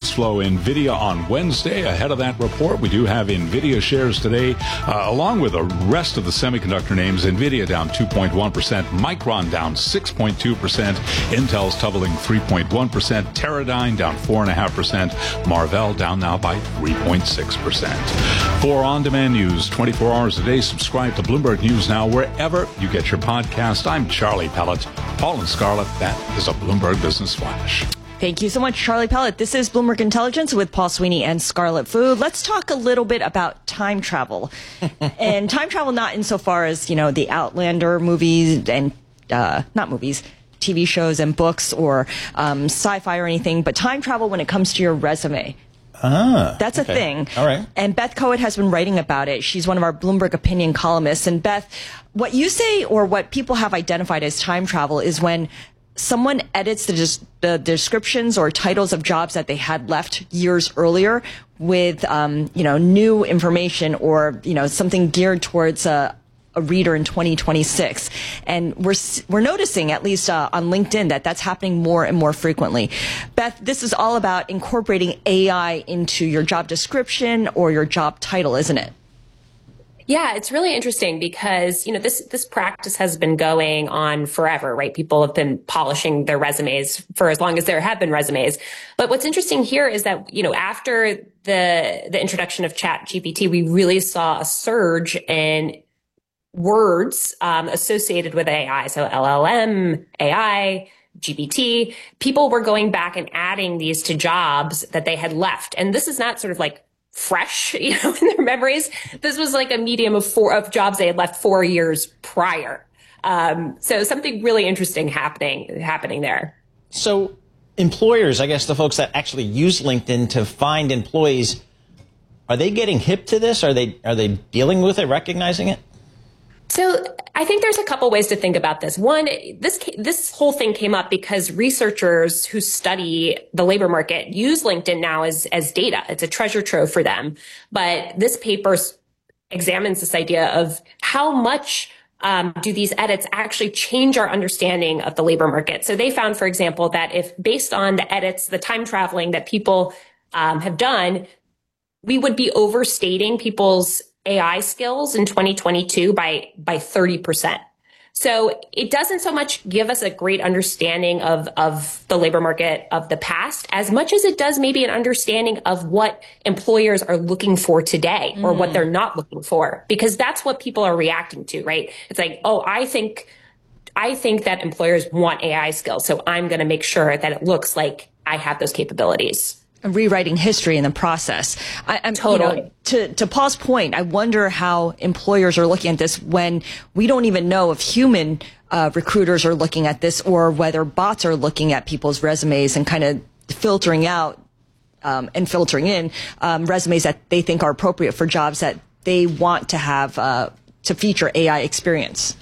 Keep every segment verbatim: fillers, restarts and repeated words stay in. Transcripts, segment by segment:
earnings flow. NVIDIA on Wednesday. Ahead of that report, we do have NVIDIA shares today, uh, along with the rest of the semiconductor names. NVIDIA down two point one percent, Micron down six point two percent, Intel's tumbling three point one percent, Teradyne down four point five percent, Marvell down now by three point six percent. For on-demand news twenty-four hours a day, subscribe to Bloomberg News Now wherever you get your podcast. I'm Charlie Pellet. Paul and Scarlett, that is a Bloomberg Business Flash. Thank you so much, Charlie Pellet. This is Bloomberg Intelligence with Paul Sweeney and Scarlett Fu. Let's talk a little bit about time travel. And time travel not insofar as, you know, the Outlander movies and, uh, not movies, T V shows and books or um, sci-fi or anything, but time travel when it comes to your resume. Ah, That's okay. a thing. All right. And Beth Cohen has been writing about it. She's one of our Bloomberg Opinion columnists. And Beth, what you say or what people have identified as time travel is when someone edits the, des- the descriptions or titles of jobs that they had left years earlier with, um, you know, new information or, you know, something geared towards a, a reader in twenty twenty-six. And we're, we're noticing, at least uh, on LinkedIn, that that's happening more and more frequently. Beth, this is all about incorporating A I into your job description or your job title, isn't it? Yeah, it's really interesting because, you know, this, this practice has been going on forever, right? People have been polishing their resumes for as long as there have been resumes. But what's interesting here is that, you know, after the, the introduction of Chat G P T, we really saw a surge in words, um, associated with A I. So L L M, A I, G P T, people were going back and adding these to jobs that they had left. And this is not sort of like fresh, you know, in their memories. This was like a medium of four of jobs they had left four years prior. Um, so something really interesting happening, happening there. So employers, I guess the folks that actually use LinkedIn to find employees, are they getting hip to this? Are they, are they dealing with it, recognizing it? So I think there's a couple ways to think about this. One, this this whole thing came up because researchers who study the labor market use LinkedIn now as, as data. It's a treasure trove for them. But this paper examines this idea of how much um, do these edits actually change our understanding of the labor market. So they found, for example, that if based on the edits, the time traveling that people um, have done, we would be overstating people's A I skills in twenty twenty-two by, by thirty percent. So it doesn't so much give us a great understanding of, of the labor market of the past as much as it does maybe an understanding of what employers are looking for today or mm. what they're not looking for, because that's what people are reacting to, right? It's like, oh, I think, I think that employers want A I skills. So I'm going to make sure that it looks like I have those capabilities. Rewriting history in the process. I, I'm, totally. You know, to, to Paul's point, I wonder how employers are looking at this when we don't even know if human uh, recruiters are looking at this or whether bots are looking at people's resumes and kind of filtering out um, and filtering in um, resumes that they think are appropriate for jobs that they want to have uh, to feature A I experience.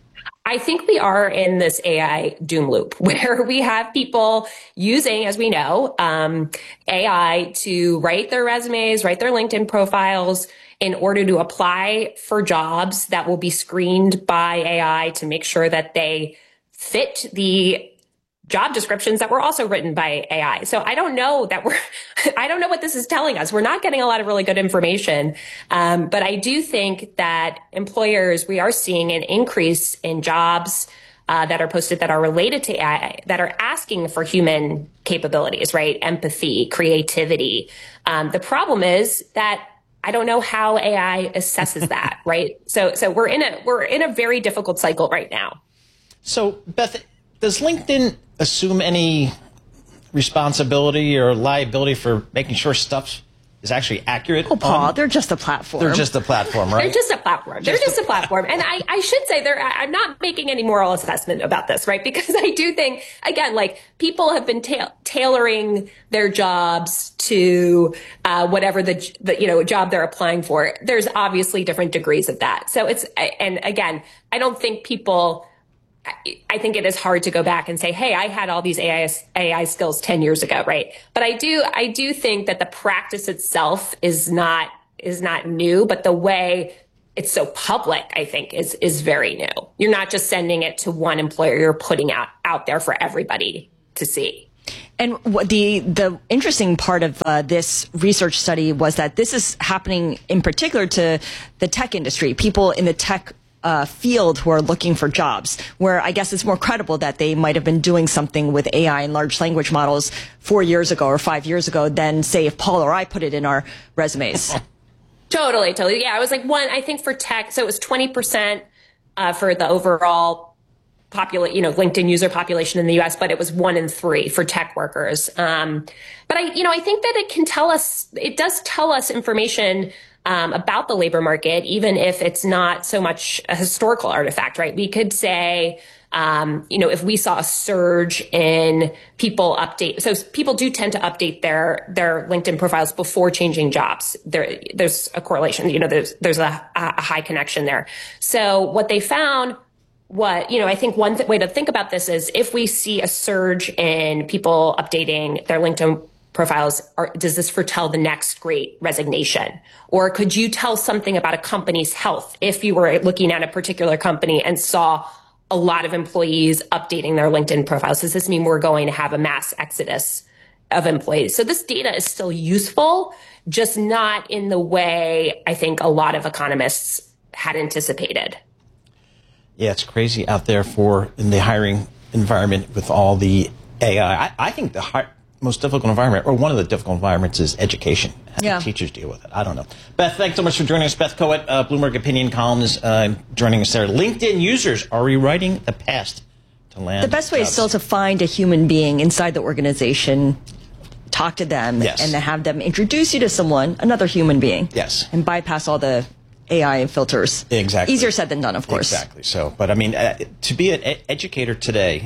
I think we are in this A I doom loop where we have people using, as we know, um, A I to write their resumes, write their LinkedIn profiles in order to apply for jobs that will be screened by A I to make sure that they fit the job descriptions that were also written by A I. So I don't know that we're, I don't know what this is telling us. We're not getting a lot of really good information. Um, but I do think that employers, we are seeing an increase in jobs uh, that are posted that are related to A I, that are asking for human capabilities, right? Empathy, creativity. Um, the problem is that I don't know how A I assesses that, right? So, so we're in a, we're in a very difficult cycle right now. So Beth, does LinkedIn assume any responsibility or liability for making sure stuff is actually accurate? Oh, Paul, on, they're just a platform. They're just a platform, right? They're just a platform. They're just, just a platform. And I, I should say they're, I'm not making any moral assessment about this, right? Because I do think, again, like people have been ta- tailoring their jobs to uh, whatever the, the, you know, job they're applying for. There's obviously different degrees of that. So it's, and again, I don't think people, I think it is hard to go back and say, hey, I had all these A I, A I skills ten years ago, right? But I do, I do think that the practice itself is not, is not new, but the way it's so public, I think is, is very new. You're not just sending it to one employer, you're putting out, out there for everybody to see. And what the the interesting part of uh, this research study was that this is happening in particular to the tech industry, people in the tech uh, field who are looking for jobs, where I guess it's more credible that they might have been doing something with A I and large language models four years ago or five years ago than, say, if Paul or I put it in our resumes. Totally, totally. Yeah, I was like one, I think for tech, so it was twenty percent uh, for the overall populate, you know, LinkedIn user population in the U S, but it was one in three for tech workers. Um, but I, you know, I think that it can tell us, it does tell us information um, about the labor market, even if it's not so much a historical artifact, right? We could say, um, you know, if we saw a surge in people update, so people do tend to update their their LinkedIn profiles before changing jobs. There, there's a correlation. You know, there's there's a, a high connection there. So what they found. What, you know, I think one th- way to think about this is if we see a surge in people updating their LinkedIn profiles, or does this foretell the next great resignation? Or could you tell something about a company's health if you were looking at a particular company and saw a lot of employees updating their LinkedIn profiles? Does this mean we're going to have a mass exodus of employees? So this data is still useful, just not in the way I think a lot of economists had anticipated. Yeah, it's crazy out there for in the hiring environment with all the A I. I, I think the hi- most difficult environment, or one of the difficult environments, is education. How yeah. do teachers deal with it? I don't know. Beth, thanks so much for joining us. Beth Coet, uh, Bloomberg Opinion columnist, uh, joining us there. LinkedIn users are rewriting the past to land The best way jobs. is still to find a human being inside the organization, talk to them, yes. and then have them introduce you to someone, another human being. Yes. And bypass all the A I filters. Exactly. Easier said than done, of course. Exactly. So, but I mean, uh, to be an e- educator today,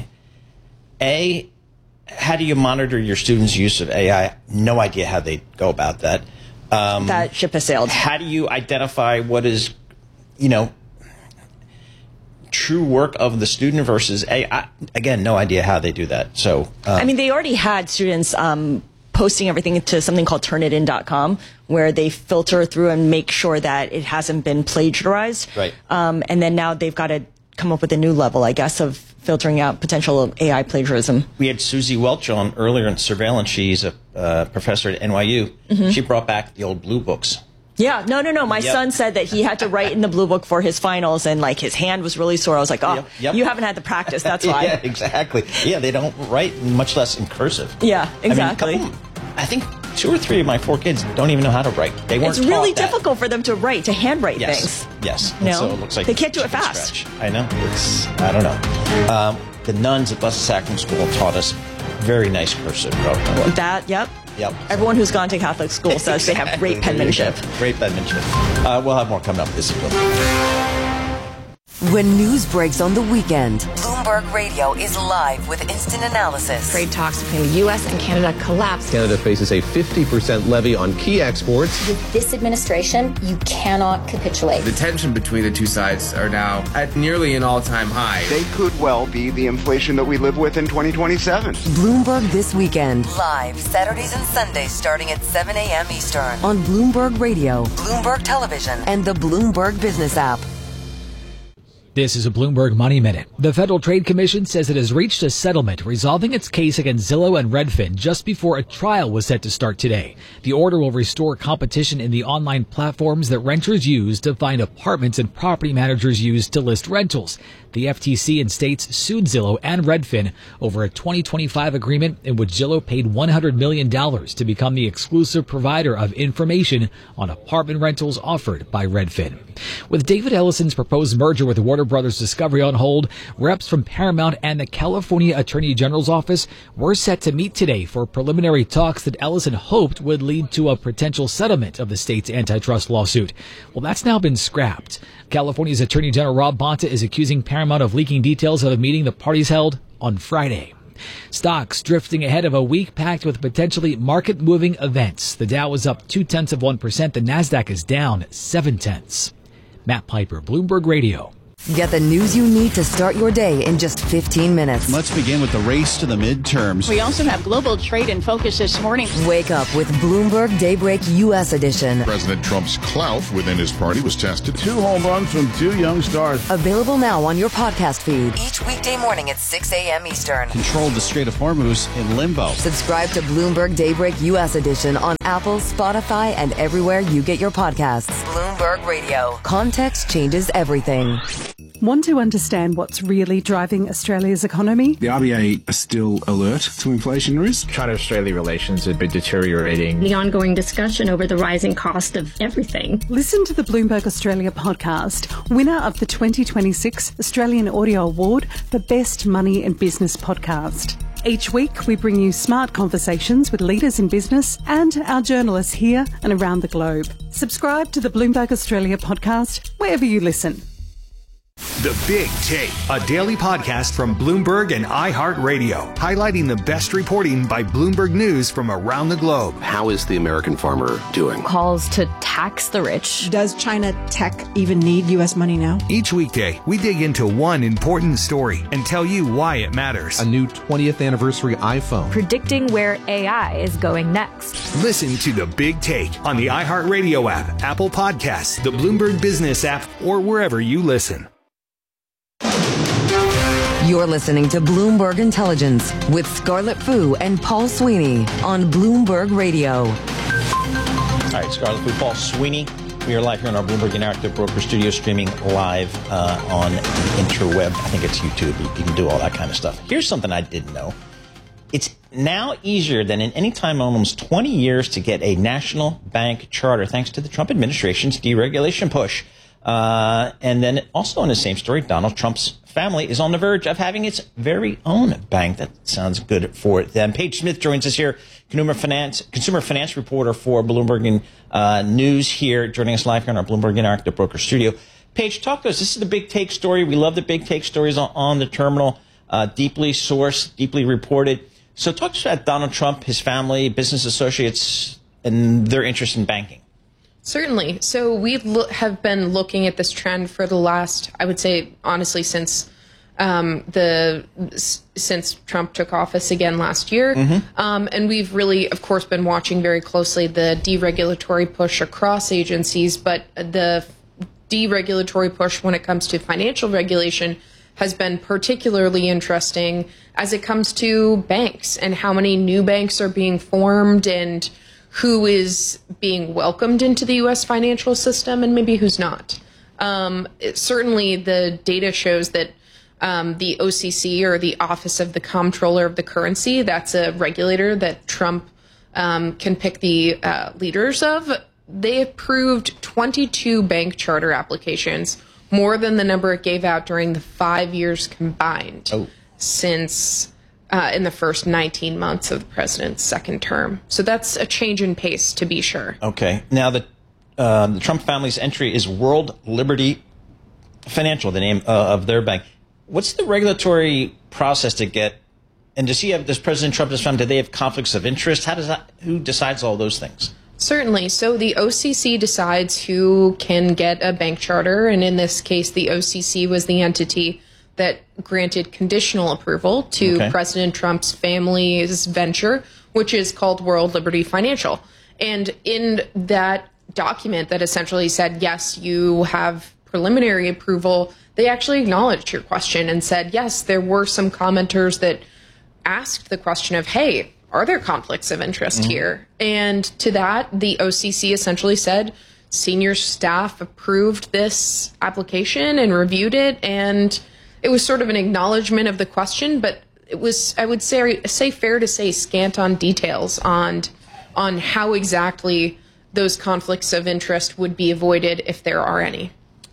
A, how do you monitor your students' use of A I? No idea how they go about that. Um, that ship has sailed. How do you identify what is, you know, true work of the student versus A I? Again, no idea how they do that. So, um, I mean, they already had students um, posting everything to something called turn it in dot com, where they filter through and make sure that it hasn't been plagiarized. Right. Um, and then now they've got to come up with a new level, I guess, of filtering out potential A I plagiarism. We had Susie Welch on earlier in surveillance. She's a uh, professor at N Y U. Mm-hmm. She brought back the old blue books. Yeah, no, no, no. My Yep. son said that he had to write in the blue book for his finals, and like his hand was really sore. I was like, oh, Yep, yep. you haven't had the practice. That's why. Yeah, exactly. Yeah, they don't write, much less in cursive. Yeah, exactly. I mean, a couple, I think two or three of my four kids don't even know how to write. They weren't It's really taught that. difficult for them to write, to handwrite Yes, things. yes. You And know? so it looks like They can't do it chicken fast. scratch. I know. It's I don't know. Um, the nuns at Blessed Sacrament School taught us very nice cursive. Bro. That, yep. Yep. Everyone who's gone to Catholic school says they have great penmanship. Great penmanship. Uh, we'll have more coming up this evening. When news breaks on the weekend, Bloomberg Radio is live with instant analysis. Trade talks between the U S and Canada collapsed. Canada faces a fifty percent levy on key exports. With this administration, you cannot capitulate. The tension between the two sides are now at nearly an all-time high. They could well be the inflation that we live with in twenty twenty-seven. Bloomberg This Weekend. Live Saturdays and Sundays starting at seven a.m. Eastern. On Bloomberg Radio, Bloomberg Television, and the Bloomberg Business app. This is a Bloomberg Money Minute. The Federal Trade Commission says it has reached a settlement resolving its case against Zillow and Redfin just before a trial was set to start today. The order will restore competition in the online platforms that renters use to find apartments and property managers use to list rentals. The F T C and states sued Zillow and Redfin over a twenty twenty-five agreement in which Zillow paid one hundred million dollars to become the exclusive provider of information on apartment rentals offered by Redfin. With David Ellison's proposed merger with Warner Brothers Discovery on hold, reps from Paramount and the California Attorney General's office were set to meet today for preliminary talks that Ellison hoped would lead to a potential settlement of the state's antitrust lawsuit. Well, that's now been scrapped. California's Attorney General Rob Bonta is accusing Paramount of leaking details of a meeting the parties held on Friday. Stocks drifting ahead of a week packed with potentially market-moving events. The Dow is up two-tenths of one percent. The Nasdaq is down seven-tenths. Matt Piper, Bloomberg Radio. Get the news you need to start your day in just fifteen minutes. Let's begin with the race to the midterms. We also have global trade in focus this morning. Wake up with Bloomberg Daybreak U S edition. President Trump's clout within his party was tested. Two home runs from two young stars. Available now on your podcast feed. Each weekday morning at six a.m. Eastern. Controlled the Strait of Hormuz in limbo. Subscribe to Bloomberg Daybreak U S edition on Apple, Spotify, and everywhere you get your podcasts. Bloomberg Radio. Context changes everything. Want to understand what's really driving Australia's economy? The R B A are still alert to inflation risk. China-Australia relations have been deteriorating. The ongoing discussion over the rising cost of everything. Listen to the Bloomberg Australia podcast, winner of the twenty twenty-six Australian Audio Award for Best Money and Business Podcast. Each week, we bring you smart conversations with leaders in business and our journalists here and around the globe. Subscribe to the Bloomberg Australia podcast wherever you listen. The Big Take, a daily podcast from Bloomberg and iHeartRadio, highlighting the best reporting by Bloomberg News from around the globe. How is the American farmer doing? Calls to tax the rich. Does China tech even need U S money now? Each weekday, we dig into one important story and tell you why it matters. A new twentieth anniversary iPhone. Predicting where A I is going next. Listen to The Big Take on the iHeartRadio app, Apple Podcasts, the Bloomberg Business app, or wherever you listen. You're listening to Bloomberg Intelligence with Scarlett Fu and Paul Sweeney on Bloomberg Radio. All right, Scarlett Fu, Paul Sweeney. We are live here on our Bloomberg Interactive Broker Studio, streaming live uh, on the interweb. I think it's YouTube. You can do all that kind of stuff. Here's something I didn't know. It's now easier than in any time in almost twenty years to get a national bank charter, thanks to the Trump administration's deregulation push. Uh, and then also in the same story, Donald Trump's family is on the verge of having its very own bank. That sounds good for them. Paige Smith joins us here, consumer finance, consumer finance reporter for Bloomberg uh, News here, joining us live here on our Bloomberg Interactive Broker Studio. Paige, talk to us. This is the Big Take story. We love the Big Take stories on, on the terminal, uh, deeply sourced, deeply reported. So talk to us about Donald Trump, his family, business associates, and their interest in banking. Certainly. So we lo- have been looking at this trend for the last, I would say, honestly, since um, the s- since Trump took office again last year. Mm-hmm. Um, and we've really, of course, been watching very closely the deregulatory push across agencies. But the deregulatory push when it comes to financial regulation has been particularly interesting as it comes to banks and how many new banks are being formed and who is being welcomed into the U S financial system and maybe who's not. Um, it, certainly, the data shows that um, the O C C, or the Office of the Comptroller of the Currency, that's a regulator that Trump um, can pick the uh, leaders of. They approved twenty-two bank charter applications, more than the number it gave out during the five years combined oh. since uh, in the first nineteen months of the president's second term. So that's a change in pace, to be sure. Okay. Now, the, uh, the Trump family's entry is World Liberty Financial, the name uh, of their bank. What's the regulatory process to get, and does he have, does President Trump, his family, do they have conflicts of interest? How does that, who decides all those things? Certainly. So the O C C decides who can get a bank charter, and in this case, the O C C was the entity that granted conditional approval to okay. President Trump's family's venture, which is called World Liberty Financial. And in that document that essentially said, yes, you have preliminary approval, they actually acknowledged your question and said, yes, there were some commenters that asked the question of, hey, are there conflicts of interest mm-hmm. here? And to that, the O C C essentially said, senior staff approved this application and reviewed it, and it was sort of an acknowledgement of the question, but it was, I would say, say fair to say, scant on details on, on how exactly those conflicts of interest would be avoided if there are any.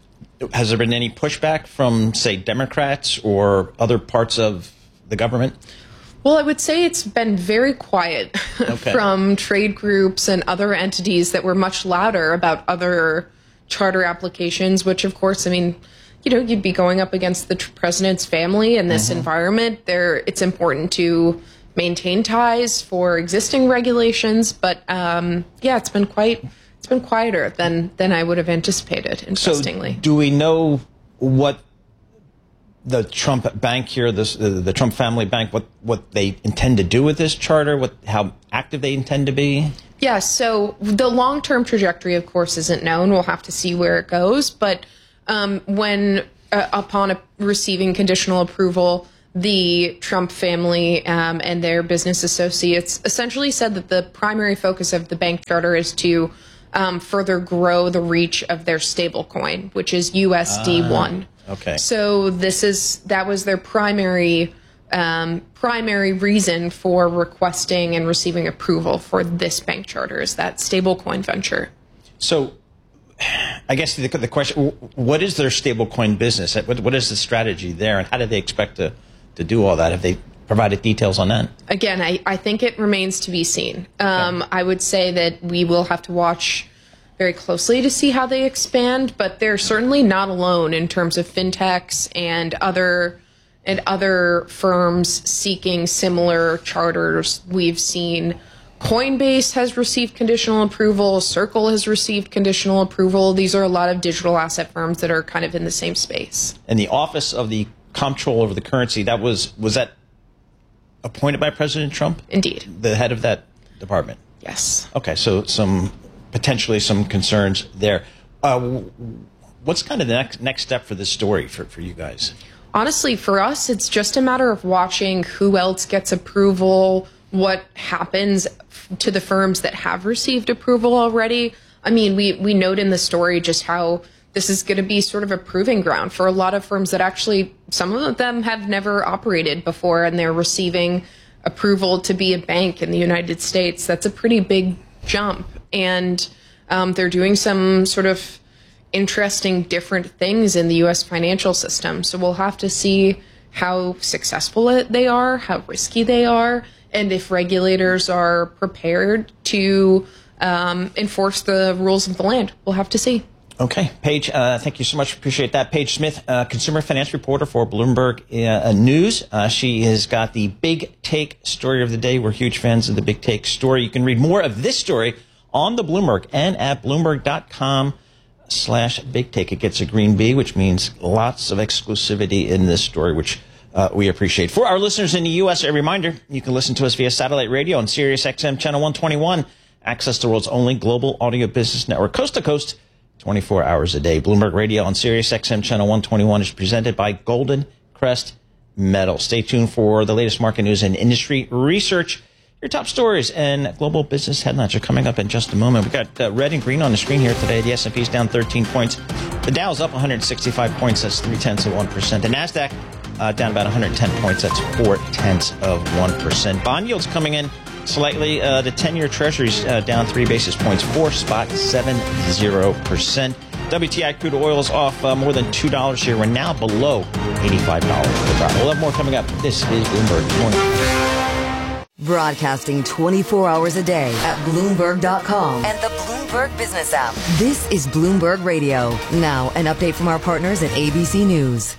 Has there been any pushback from, say, Democrats or other parts of the government? Well, I would say it's been very quiet okay. from trade groups and other entities that were much louder about other charter applications, which, of course, I mean, you know, you'd be going up against the tr- president's family in this mm-hmm. environment. There, it's important to maintain ties for existing regulations, but um, yeah, it's been quite, it's been quieter than than I would have anticipated. Interestingly, so do we know what the Trump bank here, this, the, the Trump family bank, what, what they intend to do with this charter, what, how active they intend to be? Yeah, so the long-term trajectory, of course, isn't known. We'll have to see where it goes. But um, when, uh, upon a, receiving conditional approval, the Trump family um, and their business associates essentially said that the primary focus of the bank charter is to um, further grow the reach of their stablecoin, which is U S D one. Uh, okay. So this is that was their primary um, primary reason for requesting and receiving approval for this bank charter, is that stablecoin venture. So I guess the, the question, what is their stablecoin business? What, what is the strategy there, and how do they expect to, to do all that? Have they provided details on that? Again, I, I think it remains to be seen. Um, okay. I would say that we will have to watch very closely to see how they expand, but they're certainly not alone in terms of fintechs and other and other firms seeking similar charters. We've seen Coinbase has received conditional approval. Circle has received conditional approval. These are a lot of digital asset firms that are kind of in the same space. And the Office of the Comptroller of the Currency, that was was that appointed by President Trump? Indeed. The head of that department? Yes. Okay, so some potentially some concerns there. Uh, what's kind of the next next step for this story for, for you guys? Honestly, for us, it's just a matter of watching who else gets approval, what happens to the firms that have received approval already. I mean, we, we note in the story just how this is going to be sort of a proving ground for a lot of firms that actually, some of them have never operated before, and they're receiving approval to be a bank in the United States. That's a pretty big jump. And um, they're doing some sort of interesting different things in the U S financial system. So we'll have to see how successful it, they are, how risky they are, and if regulators are prepared to um, enforce the rules of the land. We'll have to see. Okay. Paige, uh, thank you so much. Appreciate that. Paige Smith, uh, consumer finance reporter for Bloomberg uh, News. Uh, she has got the Big Take story of the day. We're huge fans of the Big Take story. You can read more of this story on the Bloomberg and at Bloomberg.com slash Big Take. It gets a green B, which means lots of exclusivity in this story, which uh, we appreciate. For our listeners in the U S, a reminder, you can listen to us via satellite radio on Sirius X M channel one twenty-one. Access the world's only global audio business network, coast to coast, twenty-four hours a day. Bloomberg Radio on Sirius X M channel one twenty-one is presented by Golden Crest Metal. Stay tuned for the latest market news and industry research. Your top stories and global business headlines are coming up in just a moment. We've got uh, red and green on the screen here today. The S and P's down thirteen points. The Dow's up one hundred sixty-five points. That's three-tenths of one percent. The NASDAQ uh, down about one hundred ten points. That's four-tenths of one percent. Bond yields coming in slightly. Uh, the ten-year Treasury's uh, down three basis points, four point seven zero percent. W T I crude oil is off uh, more than two dollars here. We're now below eighty-five dollars per barrel. We'll have more coming up. This is Bloomberg Good Morning. Broadcasting twenty-four hours a day at Bloomberg dot com and the Bloomberg Business app. This is Bloomberg Radio. Now, an update from our partners at A B C News.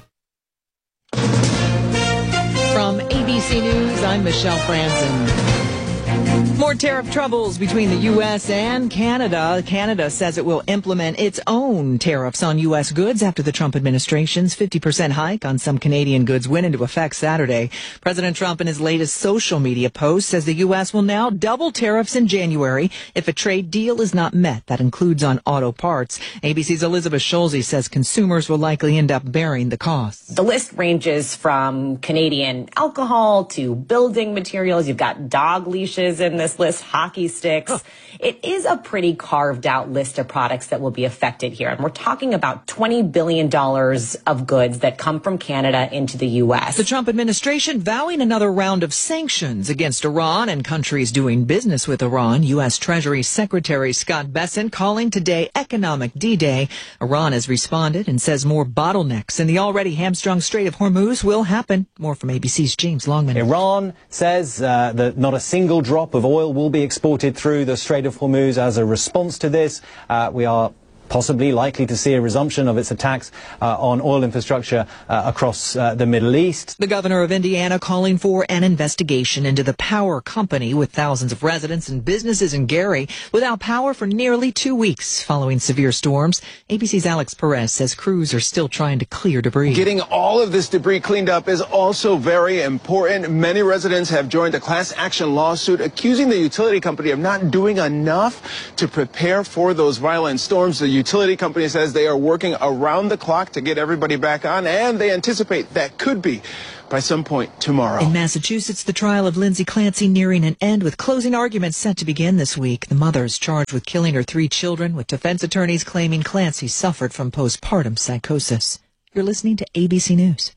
From A B C News, I'm Michelle Franzen. More tariff troubles between the U S and Canada. Canada says it will implement its own tariffs on U S goods after the Trump administration's fifty percent hike on some Canadian goods went into effect Saturday. President Trump, in his latest social media post, says the U S will now double tariffs in January if a trade deal is not met. That includes on auto parts. A B C's Elizabeth Schulze says consumers will likely end up bearing the costs. The list ranges from Canadian alcohol to building materials. You've got dog leashes in this list, hockey sticks. Huh. It is a pretty carved out list of products that will be affected here. And we're talking about twenty billion dollars of goods that come from Canada into the U S. The Trump administration vowing another round of sanctions against Iran and countries doing business with Iran. U S. Treasury Secretary Scott Bessent calling today economic D-Day. Iran has responded and says more bottlenecks in the already hamstrung Strait of Hormuz will happen. More from A B C's James Longman. Iran says uh, that not a single drop of oil will be exported through the Strait of Hormuz as a response to this. Uh, we are possibly likely to see a resumption of its attacks uh, on oil infrastructure uh, across uh, the Middle East. The governor of Indiana calling for an investigation into the power company with thousands of residents and businesses in Gary without power for nearly two weeks following severe storms. A B C's Alex Perez says crews are still trying to clear debris. Getting all of this debris cleaned up is also very important. Many residents have joined a class action lawsuit accusing the utility company of not doing enough to prepare for those violent storms. The utility company says they are working around the clock to get everybody back on, and they anticipate that could be by some point tomorrow. In Massachusetts, the trial of Lindsay Clancy nearing an end with closing arguments set to begin this week. The mother is charged with killing her three children, with defense attorneys claiming Clancy suffered from postpartum psychosis. You're listening to A B C News.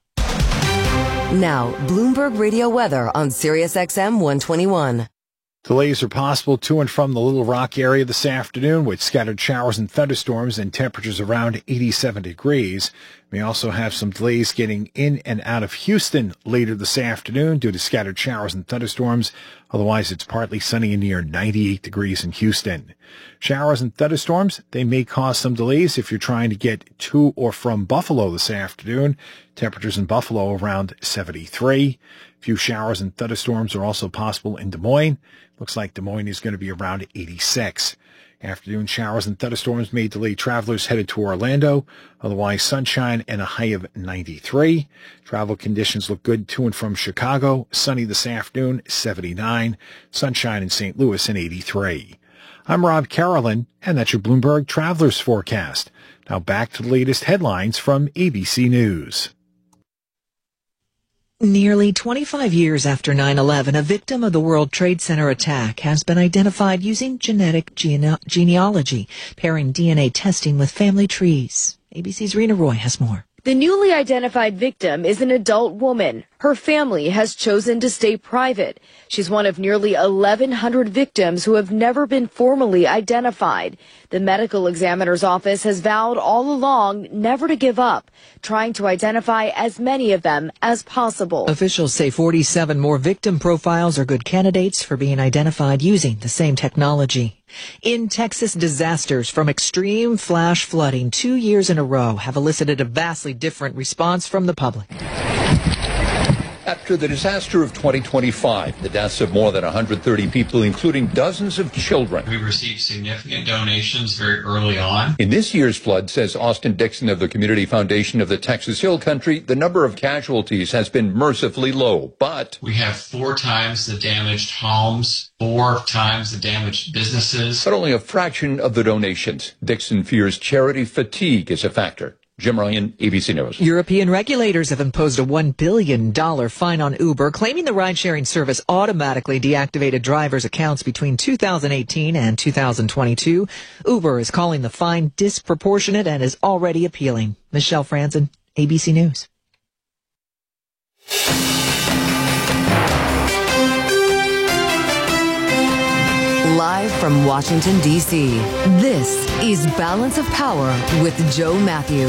Now, Bloomberg Radio weather on Sirius X M one twenty-one. Delays are possible to and from the Little Rock area this afternoon with scattered showers and thunderstorms and temperatures around eighty-seven degrees. We also have some delays getting in and out of Houston later this afternoon due to scattered showers and thunderstorms. Otherwise, it's partly sunny and near ninety-eight degrees in Houston. Showers and thunderstorms, they may cause some delays if you're trying to get to or from Buffalo this afternoon. Temperatures in Buffalo around seventy-three. A few showers and thunderstorms are also possible in Des Moines. Looks like Des Moines is going to be around eighty-six. Afternoon showers and thunderstorms may delay travelers headed to Orlando. Otherwise, sunshine and a high of ninety-three. Travel conditions look good to and from Chicago. Sunny this afternoon, seventy-nine. Sunshine in Saint Louis and eighty-three. I'm Rob Carolyn, and that's your Bloomberg Travelers Forecast. Now back to the latest headlines from A B C News. Nearly twenty-five years after nine eleven, a victim of the World Trade Center attack has been identified using genetic gene- genealogy, pairing D N A testing with family trees. A B C's Rena Roy has more. The newly identified victim is an adult woman. Her family has chosen to stay private. She's one of nearly eleven hundred victims who have never been formally identified. The medical examiner's office has vowed all along never to give up, trying to identify as many of them as possible. Officials say forty-seven more victim profiles are good candidates for being identified using the same technology. In Texas, disasters from extreme flash flooding two years in a row have elicited a vastly different response from the public. After the disaster of twenty twenty-five, the deaths of more than one hundred thirty people, including dozens of children. We received significant donations very early on. In this year's flood, says Austin Dixon of the Community Foundation of the Texas Hill Country, the number of casualties has been mercifully low, but we have four times the damaged homes, four times the damaged businesses. But only a fraction of the donations. Dixon fears charity fatigue is a factor. Jim Ryan, A B C News. European regulators have imposed a one billion dollars fine on Uber, claiming the ride-sharing service automatically deactivated drivers' accounts between two thousand eighteen and two thousand twenty-two. Uber is calling the fine disproportionate and is already appealing. Michelle Franzen, A B C News. Live from Washington, D C, this is Balance of Power with Joe Matthew.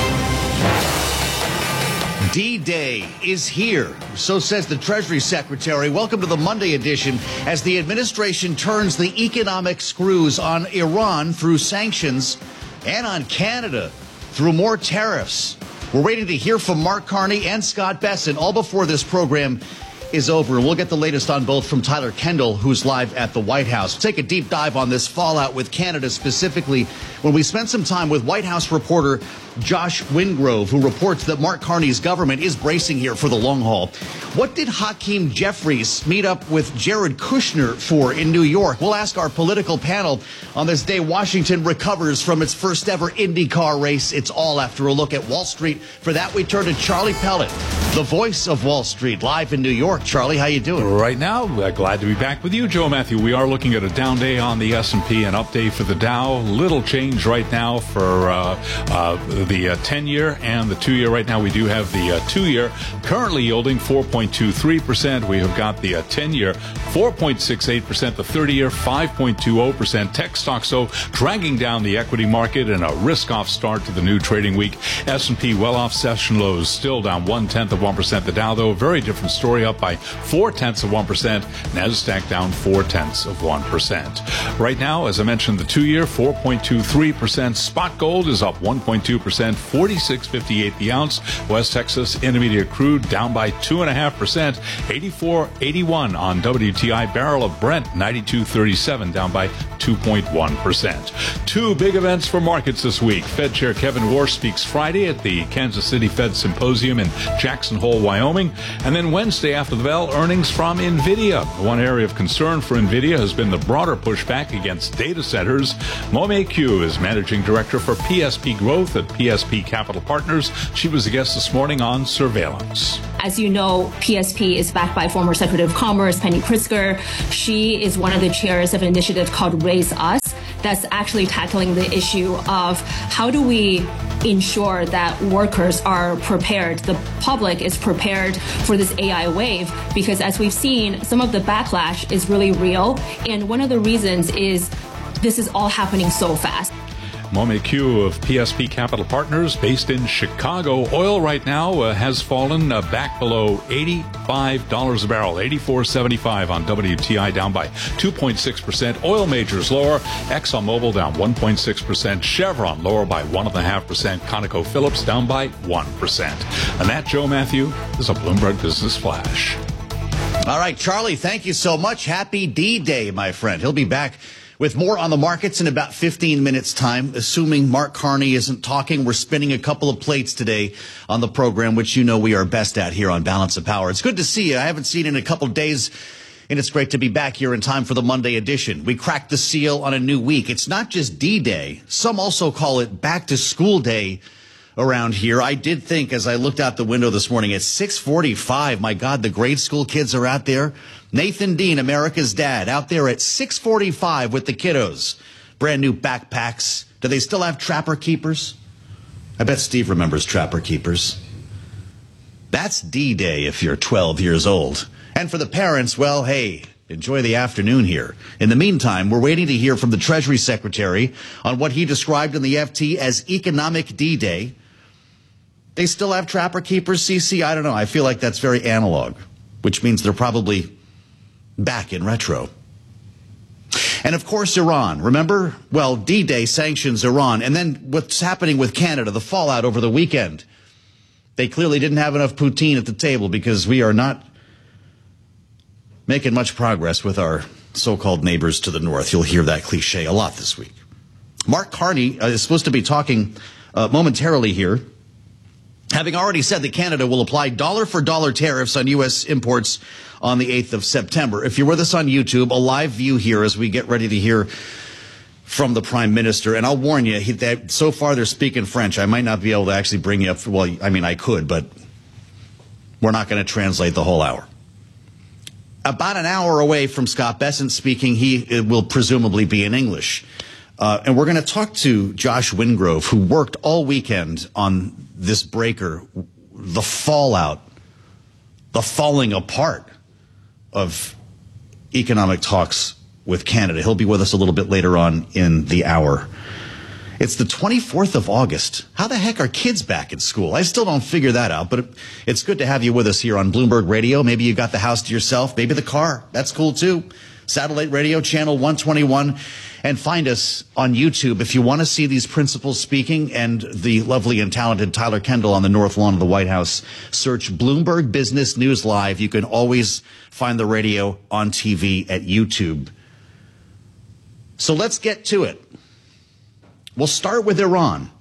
D-Day is here. So says the Treasury Secretary. Welcome to the Monday edition as the administration turns the economic screws on Iran through sanctions and on Canada through more tariffs. We're waiting to hear from Mark Carney and Scott Bessent all before this program is over. And we'll get the latest on both from Tyler Kendall, who's live at the White House. We'll take a deep dive on this fallout with Canada specifically when we spend some time with White House reporter Josh Wingrove, who reports that Mark Carney's government is bracing here for the long haul. What did Hakeem Jeffries meet up with Jared Kushner for in New York? We'll ask our political panel on this day Washington recovers from its first ever IndyCar race. It's all after a look at Wall Street. For that, we turn to Charlie Pellet, the voice of Wall Street, live in New York. Charlie, how you doing? Right now, uh, glad to be back with you, Joe Matthew. We are looking at a down day on the S and P, an update for the Dow. Little change right now for uh, uh, the uh, ten-year and the two-year. Right now we do have the uh, two-year currently yielding four point two three percent. We have got the uh, ten-year four point six eight percent, the thirty-year five point two zero percent. Tech stocks, so dragging down the equity market and a risk-off start to the new trading week. S and P well off session lows, still down one-tenth of one percent. The Dow, though, very different story, up by four-tenths of one percent. NASDAQ down four-tenths of one percent. Right now, as I mentioned, the two-year four point two three percent. Spot gold is up one point two percent, forty-six fifty-eight the ounce. West Texas Intermediate crude down by two point five percent, eighty-four eighty-one on W T I. Barrel of Brent ninety-two thirty-seven, down by two point one percent. Two big events for markets this week. Fed Chair Kevin Warsh speaks Friday at the Kansas City Fed Symposium in Jackson Hole, Wyoming. And then Wednesday after the bell, earnings from NVIDIA. One area of concern for NVIDIA has been the broader pushback against data centers. Mo-Mei Kyu is Managing Director for P S P Growth at P S P Capital Partners. She was a guest this morning on Surveillance. As you know, P S P is backed by former Secretary of Commerce Penny Pritzker. She is one of the chairs of an initiative called Raise Us that's actually tackling the issue of how do we ensure that workers are prepared, the public is prepared for this A I wave, because as we've seen, some of the backlash is really real. And one of the reasons is this is all happening so fast. Mo-Mei Kyu of P S P Capital Partners, based in Chicago. Oil right now uh, has fallen uh, back below eighty-five dollars a barrel, eighty-four seventy-five on W T I, down by two point six percent. Oil majors lower. ExxonMobil down one point six percent. Chevron lower by one point five percent. ConocoPhillips down by one percent. And that, Joe Matthew, is a Bloomberg Business Flash. All right, Charlie, thank you so much. Happy D-Day, my friend. He'll be back with more on the markets in about fifteen minutes time, assuming Mark Carney isn't talking. We're spinning a couple of plates today on the program, which you know we are best at here on Balance of Power. It's good to see you. I haven't seen you in a couple of days, and it's great to be back here in time for the Monday edition. We cracked the seal on a new week. It's not just D-Day. Some also call it Back to School Day around here. I did think, as I looked out the window this morning, at six forty-five, my God, the grade school kids are out there. Nathan Dean, America's dad, out there at six forty-five with the kiddos. Brand new backpacks. Do they still have Trapper Keepers? I bet Steve remembers Trapper Keepers. That's D-Day if you're twelve years old. And for the parents, well, hey, enjoy the afternoon here. In the meantime, we're waiting to hear from the Treasury Secretary on what he described in the F T as economic D-Day. They still have Trapper Keepers, C C? I don't know. I feel like that's very analog, which means they're probably back in retro. And of course, Iran. Remember? Well, D-Day sanctions Iran. And then what's happening with Canada, the fallout over the weekend. They clearly didn't have enough poutine at the table because we are not making much progress with our so-called neighbors to the north. You'll hear that cliche a lot this week. Mark Carney uh, is supposed to be talking uh, momentarily here, having already said that Canada will apply dollar-for-dollar tariffs on U S imports on the eighth of September. If you're with us on YouTube, a live view here as we get ready to hear from the Prime Minister. And I'll warn you, he, that so far they're speaking French. I might not be able to actually bring you up. For, well, I mean, I could, but we're not going to translate the whole hour. About an hour away from Scott Bessent speaking, he will presumably be in English. Uh, and we're going to talk to Josh Wingrove, who worked all weekend on this breaker, the fallout, the falling apart of economic talks with Canada. He'll be with us a little bit later on in the hour. It's the twenty-fourth of August. How the heck are kids back in school? I still don't figure that out, but it's good to have you with us here on Bloomberg Radio. Maybe you got the house to yourself, maybe the car. That's cool too. Satellite radio, channel one twenty-one. And find us on YouTube if you want to see these principals speaking and the lovely and talented Tyler Kendall on the north lawn of the White House. Search Bloomberg Business News Live. You can always find the radio on T V at YouTube. So let's get to it. We'll start with Iran,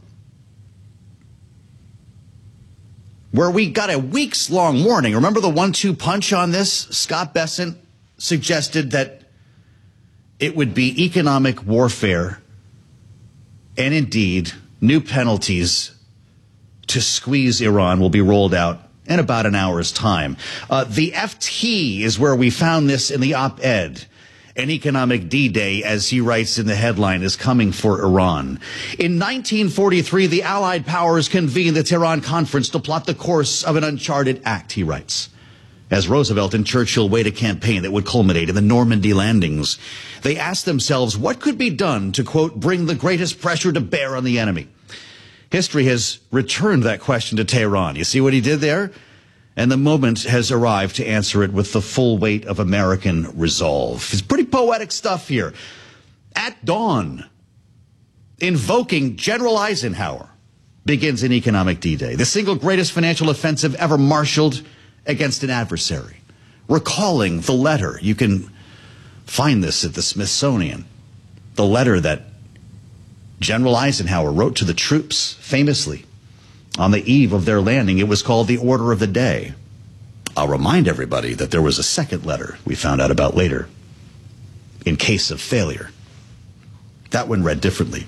where we got a weeks-long warning. Remember the one two punch on this? Scott Bessent suggested that it would be economic warfare and, indeed, new penalties to squeeze Iran will be rolled out in about an hour's time. Uh, the F T is where we found this in the op-ed. An economic D-Day, as he writes in the headline, is coming for Iran. In nineteen forty-three, the Allied powers convened the Tehran Conference to plot the course of an uncharted act, he writes. As Roosevelt and Churchill weighed a campaign that would culminate in the Normandy landings, they asked themselves what could be done to, quote, bring the greatest pressure to bear on the enemy. History has returned that question to Tehran. You see what he did there? And the moment has arrived to answer it with the full weight of American resolve. It's pretty poetic stuff here. At dawn, invoking General Eisenhower, begins an economic D-Day, the single greatest financial offensive ever marshaled against an adversary. Recalling the letter, you can find this at the Smithsonian, the letter that General Eisenhower wrote to the troops, famously, on the eve of their landing. It was called the Order of the Day. I'll remind everybody that there was a second letter we found out about later, in case of failure. That one read differently.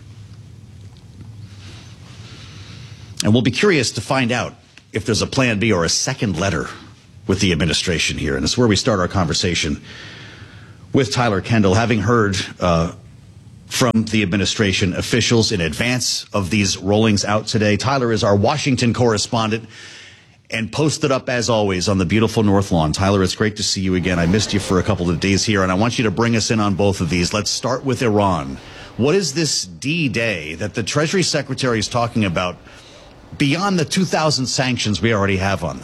And we'll be curious to find out if there's a plan B or a second letter with the administration here. And it's where we start our conversation with Tyler Kendall, having heard uh, from the administration officials in advance of these rollings out today. Tyler is our Washington correspondent and posted up, as always, on the beautiful North Lawn. Tyler, it's great to see you again. I missed you for a couple of days here, and I want you to bring us in on both of these. Let's start with Iran. What is this D-Day that the Treasury Secretary is talking about beyond the two thousand sanctions we already have on them?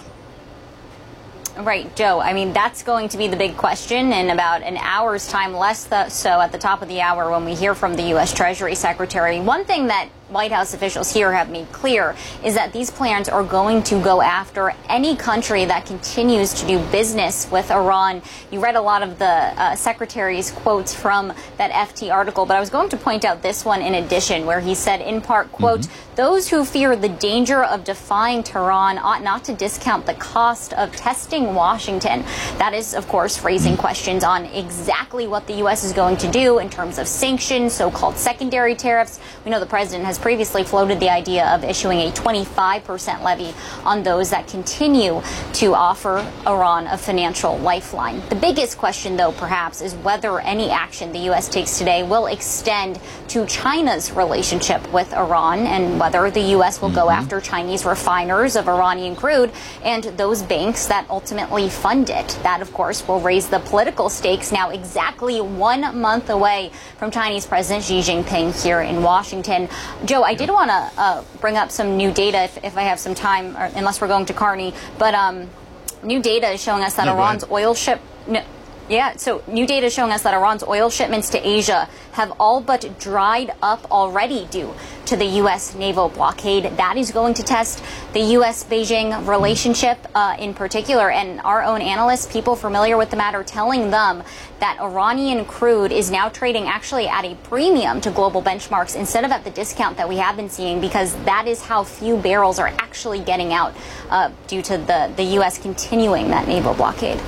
Right, Joe. I mean, that's going to be the big question in about an hour's time, less th- so at the top of the hour when we hear from the U S Treasury Secretary. One thing that White House officials here have made clear is that these plans are going to go after any country that continues to do business with Iran. You read a lot of the uh, secretary's quotes from that F T article, but I was going to point out this one in addition, where he said, in part, quote, mm-hmm. those who fear the danger of defying Tehran ought not to discount the cost of testing Washington. That is, of course, raising questions on exactly what the U S is going to do in terms of sanctions, so-called secondary tariffs. We know the president has previously floated the idea of issuing a twenty-five percent levy on those that continue to offer Iran a financial lifeline. The biggest question, though, perhaps, is whether any action the U S takes today will extend to China's relationship with Iran, and whether the U S will go after Chinese refiners of Iranian crude and those banks that ultimately fund it. That, of course, will raise the political stakes now exactly one month away from Chinese President Xi Jinping here in Washington. Joe, I did want to uh, bring up some new data, if, if I have some time, or unless we're going to Carney. But um, new data is showing us that no, Iran's oil ship... No, yeah, so new data is showing us that Iran's oil shipments to Asia have all but dried up already due to the U S naval blockade. That is going to test the U S-Beijing relationship uh, in particular. And our own analysts, people familiar with the matter, telling them that Iranian crude is now trading actually at a premium to global benchmarks instead of at the discount that we have been seeing, because that is how few barrels are actually getting out uh, due to the, the U S continuing that naval blockade.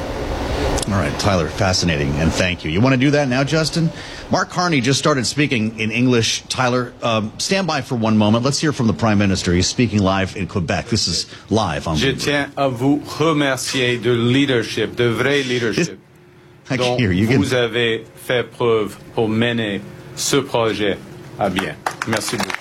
All right, Tyler, fascinating, and thank you. You want to do that now, Justin? Mark Carney just started speaking in English. Tyler, um, stand by for one moment. Let's hear from the Prime Minister. He's speaking live in Quebec. This is live on Je tiens à vous remercier de leadership, de vrai leadership, I dont hear you. vous avez fait preuve pour mener ce projet à bien. Merci beaucoup.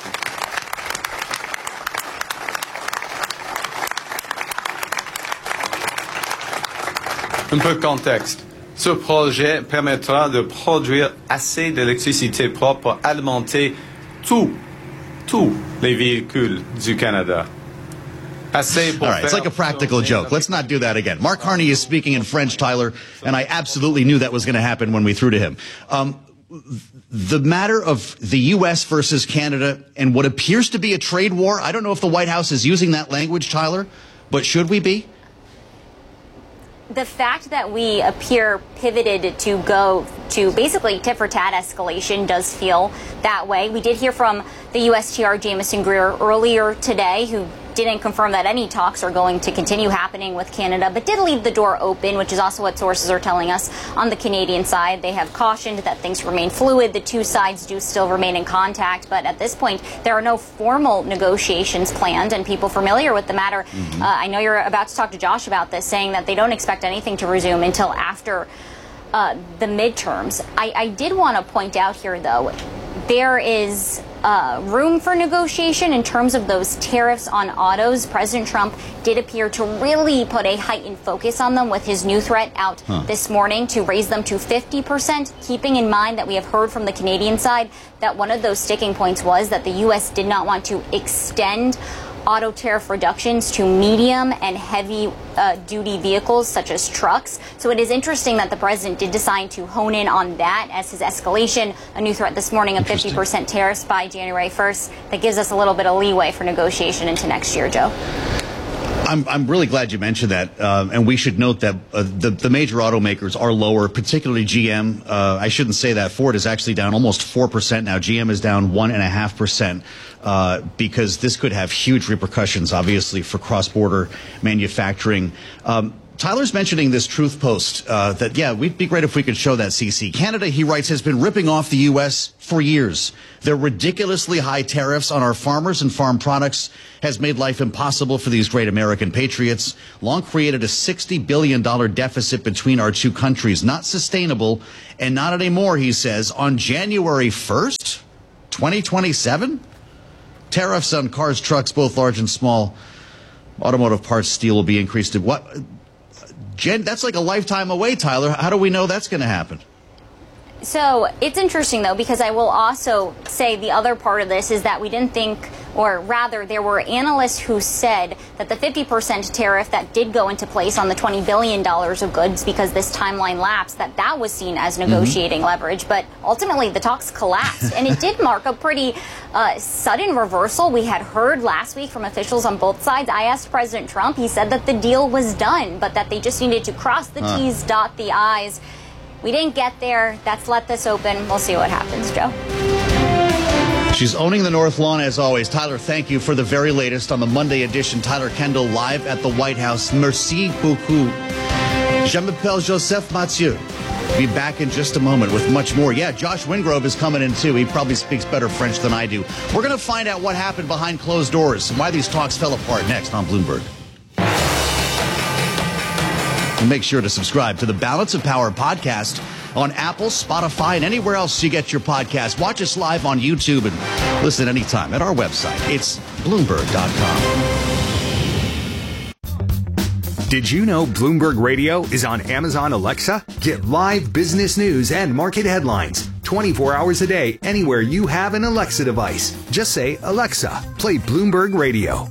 Un peu de contexte. Ce projet permettra de produire assez d'électricité propre pour alimenter tous, tous les véhicules du Canada. Assez pour All right, it's like a practical joke. Let's not do that again. Mark Carney is speaking in French, Tyler, and I absolutely knew that was going to happen when we threw to him. Um, the matter of the U S versus Canada and what appears to be a trade war, I don't know if the White House is using that language, Tyler, but should we be? The fact that we appear pivoted to go to basically tit-for-tat escalation does feel that way. We did hear from the U S T R Jamieson Greer earlier today, who didn't confirm that any talks are going to continue happening with Canada, but did leave the door open, which is also what sources are telling us on the Canadian side. They have cautioned that things remain fluid. The two sides do still remain in contact, but at this point, there are no formal negotiations planned, and people familiar with the matter, mm-hmm. uh, I know you're about to talk to Josh about this, saying that they don't expect anything to resume until after uh, the midterms. I, I did want to point out here, though, there is uh, room for negotiation in terms of those tariffs on autos. President Trump did appear to really put a heightened focus on them with his new threat out huh. this morning to raise them to fifty percent, keeping in mind that we have heard from the Canadian side that one of those sticking points was that the U S did not want to extend auto tariff reductions to medium and heavy uh, duty vehicles such as trucks. So it is interesting that the president did decide to hone in on that as his escalation, a new threat this morning of fifty percent tariffs by January first. That gives us a little bit of leeway for negotiation into next year, Joe. I'm, I'm really glad you mentioned that, uh, and we should note that uh, the, the major automakers are lower, particularly G M. Uh, I shouldn't say that. Ford is actually down almost four percent now. G M is down one point five percent uh, because this could have huge repercussions, obviously, for cross-border manufacturing. Um, Tyler's mentioning this Truth Post uh, that, yeah, we'd be great if we could show that, C C. Canada, he writes, has been ripping off the U S for years. Their ridiculously high tariffs on our farmers and farm products has made life impossible for these great American patriots, long created a sixty billion dollars deficit between our two countries. Not sustainable, and not anymore, he says. On January first, twenty twenty-seven, tariffs on cars, trucks, both large and small, automotive parts, steel will be increased to what? Jen, that's like a lifetime away, Tyler. How do we know that's going to happen? So it's interesting, though, because I will also say the other part of this is that we didn't think, or rather, there were analysts who said that the fifty percent tariff that did go into place on the twenty billion dollars of goods because this timeline lapsed, that that was seen as negotiating mm-hmm. leverage. But ultimately, the talks collapsed, and it did mark a pretty uh, sudden reversal. We had heard last week from officials on both sides. I asked President Trump. He said that the deal was done, but that they just needed to cross the huh. T's, dot the I's. We didn't get there. That's let this open. We'll see what happens, Joe. She's owning the North Lawn as always. Tyler, thank you for the very latest on the Monday edition. Tyler Kendall live at the White House. Merci beaucoup. Je m'appelle Joseph Mathieu. Be back in just a moment with much more. Yeah, Josh Wingrove is coming in too. He probably speaks better French than I do. We're going to find out what happened behind closed doors and why these talks fell apart next on Bloomberg. And make sure to subscribe to the Balance of Power podcast on Apple, Spotify, and anywhere else you get your podcast. Watch us live on YouTube and listen anytime at our website. It's Bloomberg dot com. Did you know Bloomberg Radio is on Amazon Alexa? Get live business news and market headlines twenty-four hours a day anywhere you have an Alexa device. Just say, Alexa, play Bloomberg Radio.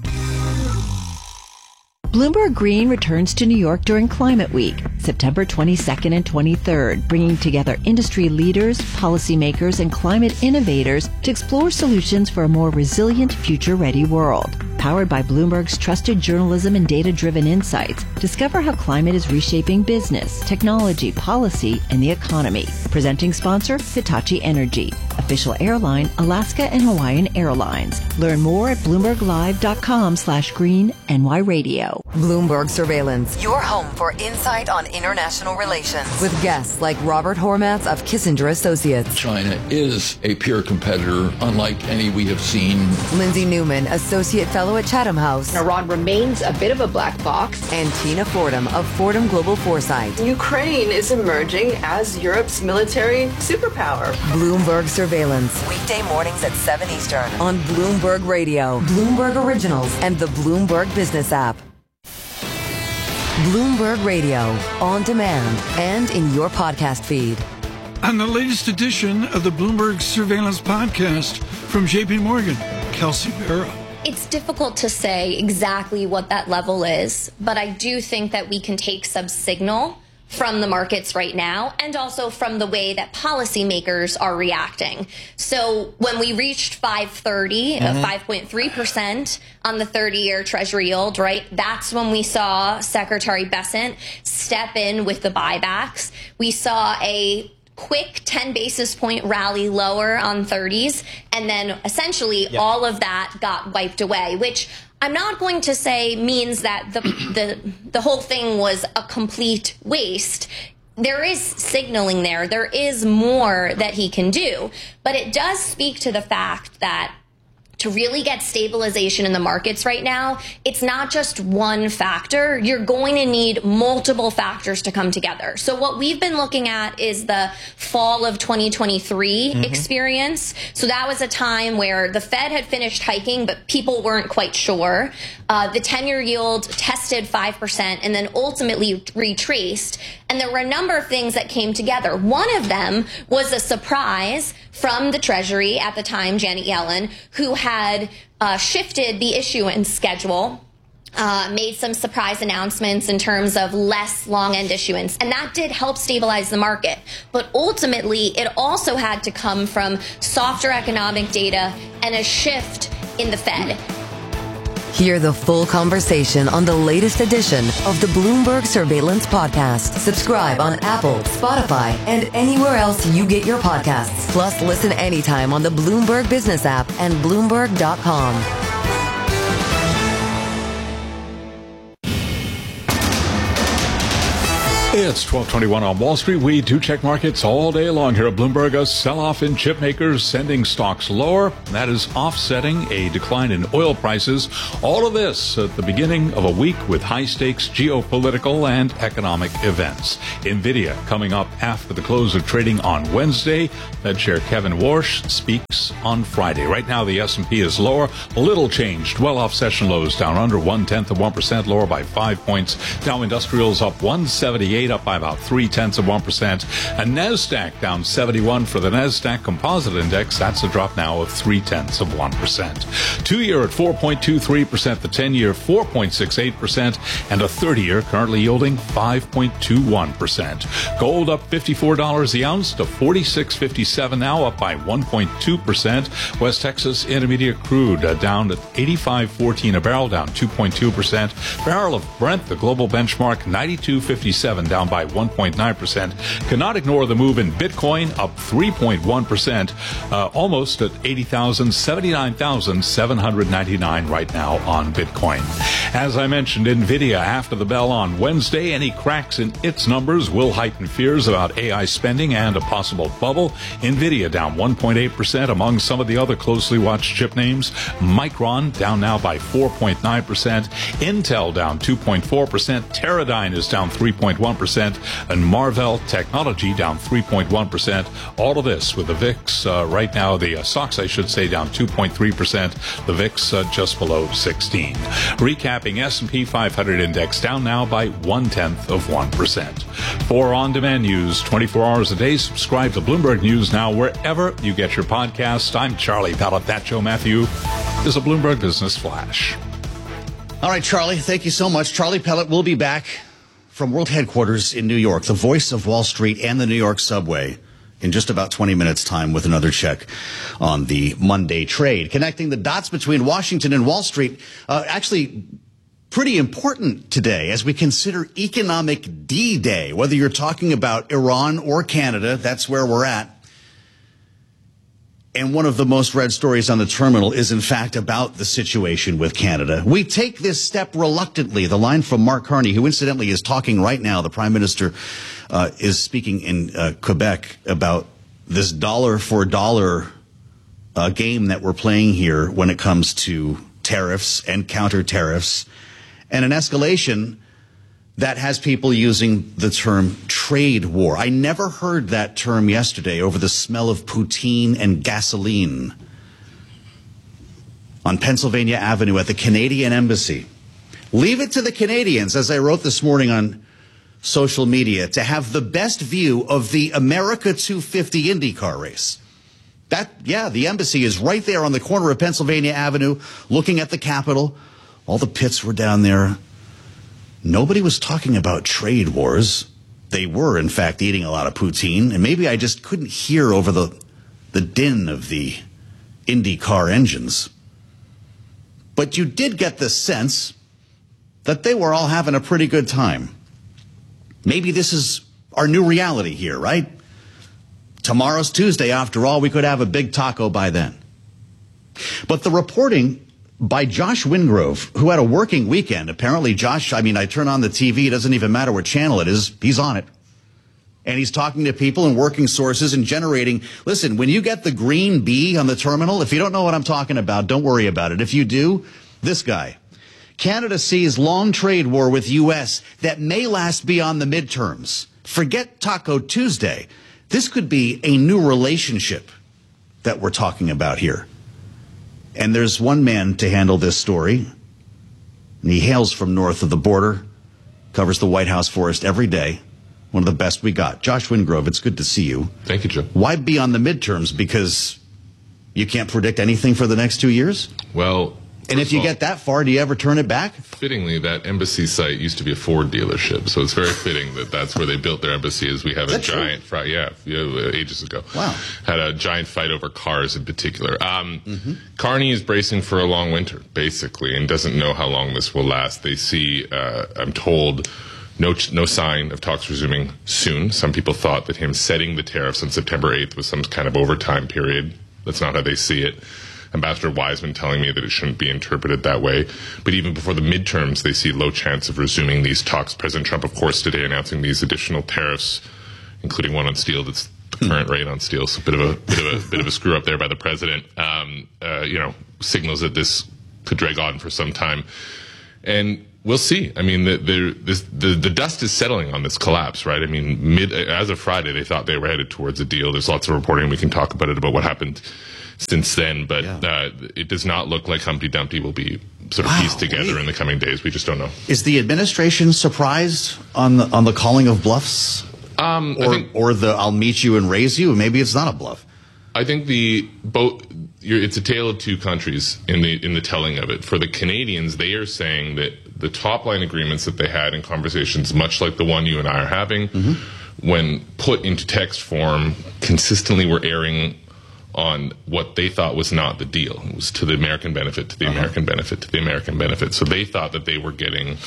Bloomberg Green returns to New York during Climate Week, September twenty-second and twenty-third, bringing together industry leaders, policymakers, and climate innovators to explore solutions for a more resilient, future-ready world. Powered by Bloomberg's trusted journalism and data-driven insights, discover how climate is reshaping business, technology, policy, and the economy. Presenting sponsor, Hitachi Energy. Official airline, Alaska and Hawaiian Airlines. Learn more at BloombergLive.com slash green NY Radio. Bloomberg Surveillance. Your home for insight on international relations. With guests like Robert Hormats of Kissinger Associates. China is a peer competitor, unlike any we have seen. Lindsay Newman, Associate Fellow at Chatham House. Iran remains a bit of a black box. And Tina Fordham of Fordham Global Foresight. Ukraine is emerging as Europe's military superpower. Bloomberg Surveillance. Weekday mornings at seven Eastern. On Bloomberg Radio, Bloomberg Originals, and the Bloomberg Business app. Bloomberg Radio, on demand and in your podcast feed. On the latest edition of the Bloomberg Surveillance Podcast from J P Morgan, Kelsey Barra. It's difficult to say exactly what that level is, but I do think that we can take some signal from the markets right now and also from the way that policymakers are reacting. So when we reached five thirty, mm-hmm. uh, five point three percent on the thirty-year Treasury yield, right, that's when we saw Secretary Bessent step in with the buybacks. We saw a quick ten basis point rally lower on thirties, and then essentially yep. all of that got wiped away, which I'm not going to say means that the the the whole thing was a complete waste. There is signaling there. There is more that he can do, but it does speak to the fact that to really get stabilization in the markets right now, it's not just one factor. You're going to need multiple factors to come together. So what we've been looking at is the fall of twenty twenty-three mm-hmm. experience. So that was a time where the Fed had finished hiking, but people weren't quite sure. Uh, the ten-year yield tested five percent and then ultimately retraced. And there were a number of things that came together. One of them was a surprise from the Treasury at the time, Janet Yellen, who had uh, shifted the issuance schedule. Uh, made some surprise announcements in terms of less long-end issuance, and that did help stabilize the market. But ultimately, it also had to come from softer economic data and a shift in the Fed. Hear the full conversation on the latest edition of the Bloomberg Surveillance Podcast. Subscribe on Apple, Spotify, and anywhere else you get your podcasts. Plus, listen anytime on the Bloomberg Business app and Bloomberg dot com. It's twelve twenty-one on Wall Street. We do check markets all day long here at Bloomberg. A sell-off in chip makers sending stocks lower. That is offsetting a decline in oil prices. All of this at the beginning of a week with high-stakes geopolitical and economic events. NVIDIA coming up after the close of trading on Wednesday. Fed Chair Kevin Warsh speaks on Friday. Right now, the S and P is lower. A little changed. Well off session lows, down under one-tenth of one percent, lower by five points. Dow Industrials up one seventy-eight, up by about three-tenths of one percent. And NASDAQ down seventy-one for the NASDAQ Composite Index. That's a drop now of three-tenths of one percent. Two-year at four point two three percent, the ten-year four point six eight percent, and a thirty-year currently yielding five point two one percent. Gold up fifty-four dollars the ounce to forty-six fifty-seven now, up by one point two percent. West Texas Intermediate crude uh, down at eighty-five fourteen a barrel, down two point two percent. Barrel of Brent, the global benchmark, ninety-two fifty-seven, down by one point nine percent. Cannot ignore the move in Bitcoin, up three point one percent, uh, almost at eighty thousand, seventy-nine thousand seven hundred ninety-nine right now on Bitcoin. As I mentioned, NVIDIA after the bell on Wednesday. Any cracks in its numbers will heighten fears about A I spending and a possible bubble. NVIDIA down one point eight percent among some of the other closely watched chip names. Micron down now by four point nine percent. Intel down two point four percent. Teradyne is down three point one percent. And Marvell Technology down three point one percent. All of this with the V I X uh, right now, the uh, stocks I should say, down two point three percent. The V I X uh, just below sixteen. Recapping, S and P five hundred index down now by one-tenth of one percent. For on-demand news twenty-four hours a day, subscribe to Bloomberg News Now wherever you get your podcast. I'm Charlie Pellet. That Joe Matthew is a Bloomberg Business Flash. All right, Charlie, thank you so much. Charlie Pellet will be back from World Headquarters in New York, the voice of Wall Street and the New York subway, in just about twenty minutes' time with another check on the Monday trade. Connecting the dots between Washington and Wall Street, uh, actually pretty important today as we consider Economic D-Day. Whether you're talking about Iran or Canada, that's where we're at. And one of the most read stories on the terminal is, in fact, about the situation with Canada. We take this step reluctantly. The line from Mark Carney, who incidentally is talking right now, the Prime Minister uh, is speaking in uh, Quebec about this dollar for dollar uh, game that we're playing here when it comes to tariffs and counter tariffs, and an escalation that has people using the term trade war. I never heard that term yesterday over the smell of poutine and gasoline on Pennsylvania Avenue at the Canadian Embassy. Leave it to the Canadians, as I wrote this morning on social media, to have the best view of the America two fifty IndyCar race. That, yeah, the embassy is right there on the corner of Pennsylvania Avenue, looking at the Capitol. All the pits were down there. Nobody was talking about trade wars. They were, in fact, eating a lot of poutine, and maybe I just couldn't hear over the the din of the IndyCar engines. But you did get the sense that they were all having a pretty good time. Maybe this is our new reality here, right? Tomorrow's Tuesday, after all. We could have a big taco by then. But the reporting by Josh Wingrove, who had a working weekend. Apparently, Josh, I mean, I turn on the T V, it doesn't even matter what channel it is, he's on it. And he's talking to people and working sources and generating. Listen, when you get the green B on the terminal, if you don't know what I'm talking about, don't worry about it. If you do, this guy. Canada sees long trade war with U S that may last beyond the midterms. Forget Taco Tuesday. This could be a new relationship that we're talking about here. And there's one man to handle this story. And he hails from north of the border, covers the White House for us every day. One of the best we got. Josh Wingrove, it's good to see you. Thank you, Joe. Why be on the midterms? Because you can't predict anything for the next two years? Well, and if you get that far, do you ever turn it back? Fittingly, that embassy site used to be a Ford dealership, so it's very fitting that that's where they built their embassy. As we have a giant fight, yeah, yeah, ages ago. Wow, had a giant fight over cars in particular. Um, mm-hmm. Carney is bracing for a long winter, basically, and doesn't know how long this will last. They see, uh, I'm told, no no sign of talks resuming soon. Some people thought that him setting the tariffs on September eighth was some kind of overtime period. That's not how they see it. Ambassador Wiseman telling me that it shouldn't be interpreted that way. But even before the midterms, they see low chance of resuming these talks. President Trump, of course, today announcing these additional tariffs, including one on steel that's the current rate on steel. So a bit of a bit of a bit of a screw up there by the president. Um, uh, you know, signals that this could drag on for some time, and we'll see. I mean, the the, this, the the dust is settling on this collapse, right? I mean, mid as of Friday, they thought they were headed towards a deal. There's lots of reporting. We can talk about it about what happened since then, but yeah. uh, it does not look like Humpty Dumpty will be sort of wow, pieced together really? in the coming days. We just don't know. Is the administration surprised on the on the calling of bluffs, um, or I think, or the "I'll meet you and raise you"? Maybe it's not a bluff. I think the both. You're, it's a tale of two countries in the in the telling of it. For the Canadians, they are saying that the top line agreements that they had in conversations, much like the one you and I are having, mm-hmm. when put into text form, consistently were airing on what they thought was not the deal. It was to the American benefit, to the uh-huh. American benefit, to the American benefit. So they thought that they were getting